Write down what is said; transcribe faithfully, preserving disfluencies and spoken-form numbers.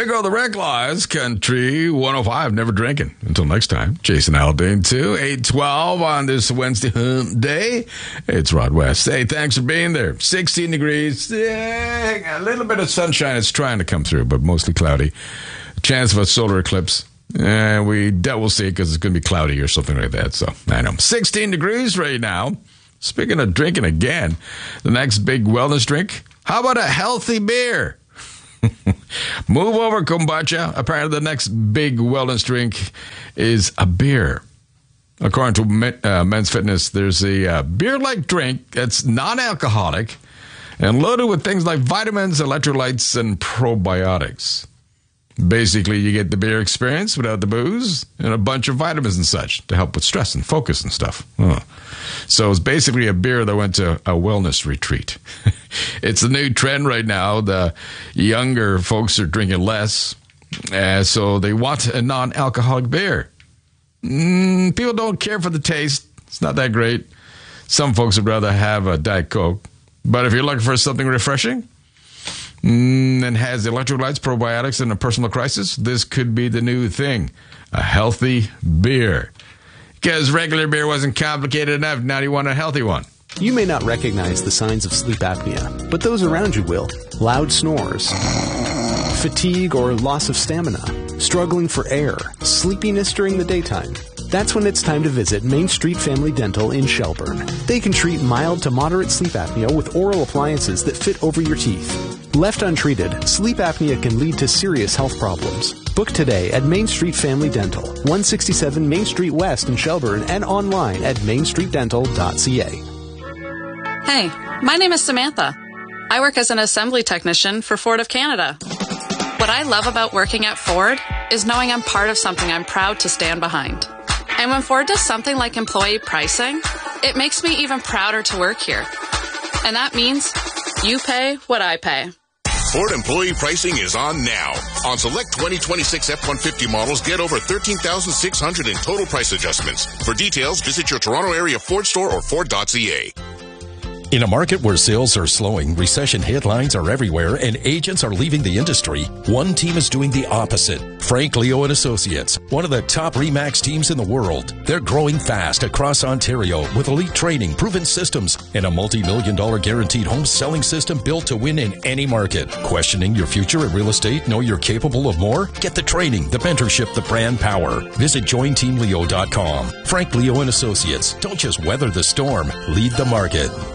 There go the Rec Laws, Country one oh five, never drinking. Until next time, Jason Aldean, too, eight twelve on this Wednesday hump day. It's Rod West. Hey, thanks for being there. sixteen degrees, yeah, a little bit of sunshine is trying to come through, but mostly cloudy. Chance of a solar eclipse. And we that we'll see because it's going to be cloudy or something like that. So, I know. sixteen degrees right now. Speaking of drinking again, the next big wellness drink, how about a healthy beer? Move over, kombucha. Apparently the next big wellness drink is a beer. According to uh, Men's Fitness, there's a uh, beer-like drink that's non-alcoholic and loaded with things like vitamins, electrolytes, and probiotics. Basically, you get the beer experience without the booze and a bunch of vitamins and such to help with stress and focus and stuff. Oh. So it's basically a beer that went to a wellness retreat. It's a new trend right now. The younger folks are drinking less, uh, so they want a non-alcoholic beer. Mm, people don't care for the taste. It's not that great. Some folks would rather have a Diet Coke. But if you're looking for something refreshing, Mm, and has electrolytes, probiotics, and a personal crisis, this could be the new thing. A healthy beer. Because regular beer wasn't complicated enough, now you want a healthy one. You may not recognize the signs of sleep apnea, but those around you will. Loud snores, fatigue or loss of stamina, struggling for air, sleepiness during the daytime. That's when it's time to visit Main Street Family Dental in Shelburne. They can treat mild to moderate sleep apnea with oral appliances that fit over your teeth. Left untreated, sleep apnea can lead to serious health problems. Book today at Main Street Family Dental, one sixty-seven Main Street West in Shelburne, and online at main street dental dot c a. Hey, my name is Samantha. I work as an assembly technician for Ford of Canada. What I love about working at Ford is knowing I'm part of something I'm proud to stand behind. And when Ford does something like employee pricing, it makes me even prouder to work here. And that means you pay what I pay. Ford employee pricing is on now. On select twenty twenty-six F one fifty models, get over thirteen thousand six hundred in total price adjustments. For details, visit your Toronto area Ford store or Ford dot c a. In a market where sales are slowing, recession headlines are everywhere, and agents are leaving the industry, one team is doing the opposite. Frank Leo and Associates, one of the top RE/MAX teams in the world. They're growing fast across Ontario with elite training, proven systems, and a multi-million dollar guaranteed home selling system built to win in any market. Questioning your future in real estate? Know you're capable of more? Get the training, the mentorship, the brand power. Visit join team leo dot com. Frank Leo and Associates. Don't just weather the storm, lead the market.